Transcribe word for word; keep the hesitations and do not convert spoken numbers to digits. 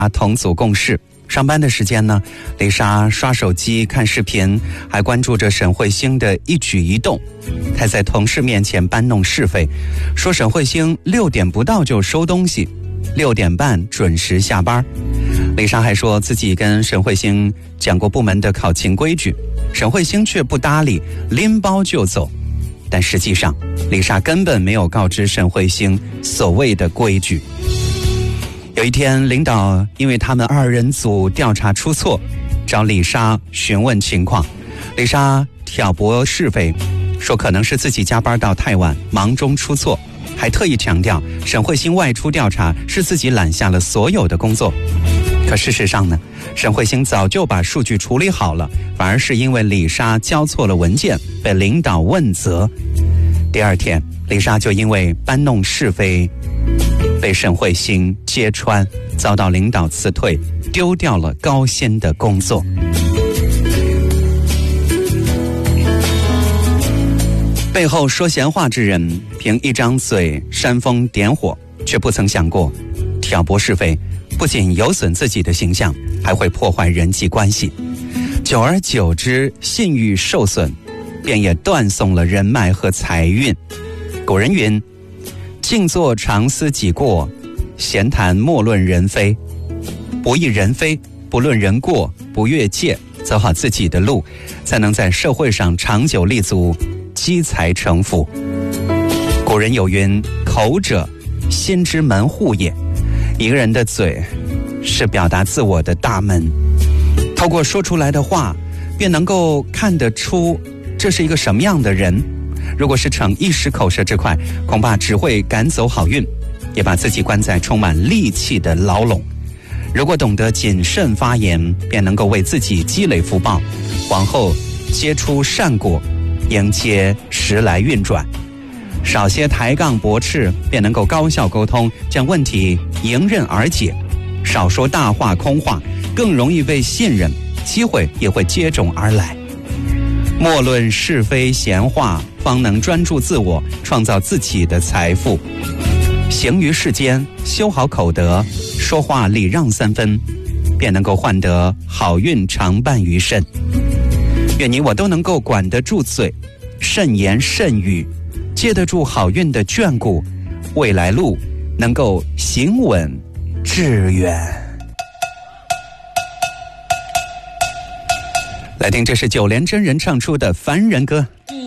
同组共事。上班的时间呢，丽莎刷手机看视频，还关注着沈慧星的一举一动。她在同事面前搬弄是非，说沈慧星六点不到就收东西，六点半准时下班。丽莎还说自己跟沈慧星讲过部门的考勤规矩，沈慧星却不搭理，拎包就走。但实际上，丽莎根本没有告知沈慧星所谓的规矩。有一天，领导因为他们二人组调查出错，找丽莎询问情况。丽莎挑拨是非，说可能是自己加班到太晚，忙中出错，还特意强调沈慧星外出调查是自己揽下了所有的工作。可事实上呢，沈慧星早就把数据处理好了，反而是因为丽莎交错了文件，被领导问责。第二天，丽莎就因为搬弄是非被沈慧星揭穿，遭到领导辞退，丢掉了高薪的工作。背后说闲话之人，凭一张嘴煽风点火，却不曾想过挑拨是非不仅有损自己的形象，还会破坏人际关系。久而久之，信誉受损，便也断送了人脉和财运。古人云：静坐常思己过，闲谈莫论人非。不议人非，不论人过，不越界，走好自己的路，才能在社会上长久立足，积财成富。古人有云：口者，心之门户也。一个人的嘴是表达自我的大门，透过说出来的话，便能够看得出这是一个什么样的人。如果是逞一时口舌之快，恐怕只会赶走好运，也把自己关在充满戾气的牢笼。如果懂得谨慎发言，便能够为自己积累福报，往后结出善果，迎接时来运转。少些抬杠驳斥，便能够高效沟通，将问题迎刃而解。少说大话空话，更容易被信任，机会也会接踵而来。莫论是非闲话，方能专注自我，创造自己的财富。行于世间，修好口德，说话礼让三分，便能够换得好运常伴于身。愿你我都能够管得住嘴，慎言慎语，接得住好运的眷顾，未来路能够行稳致远。来听，这是九连真人唱出的《凡人歌》。